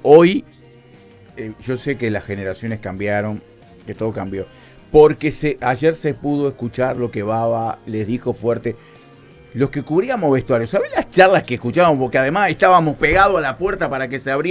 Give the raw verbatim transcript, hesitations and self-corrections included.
hoy, eh, yo sé que las generaciones cambiaron, que todo cambió, porque se, ayer se pudo escuchar lo que Baba les dijo fuerte. Los que cubríamos vestuarios, ¿sabés las charlas que escuchábamos? Porque además estábamos pegados a la puerta para que se abriera